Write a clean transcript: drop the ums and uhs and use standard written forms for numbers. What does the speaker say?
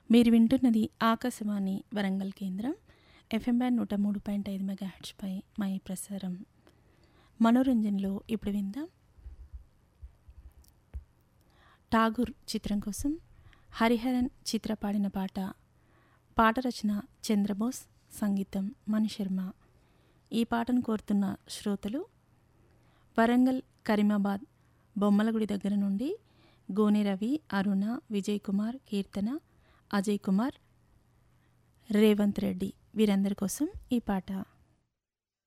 మీరు వింటున్నది ఆకాశవాణి వరంగల్ కేంద్రం ఎఫ్ఎం బ్యాండ్ 103.5 మెగాహెర్ట్జ్పై మా ఈ ప్రసారం. మనోరంజన్లో ఇప్పుడు విందాం. ఠాగూర్ చిత్రం కోసం హరిహరన్ చిత్ర పాడిన పాట. పాట రచన చంద్రబోస్, సంగీతం మణిశర్మ. ఈ పాటను కోరుతున్న శ్రోతలు వరంగల్, కరీమాబాద్, బొమ్మలగుడి దగ్గర నుండి గోనె రవి, అరుణ, విజయ్ కుమార్, కీర్తన, అజయ్ కుమార్, రేవంత్ రెడ్డి. వీరందరి కోసం ఈ పాట.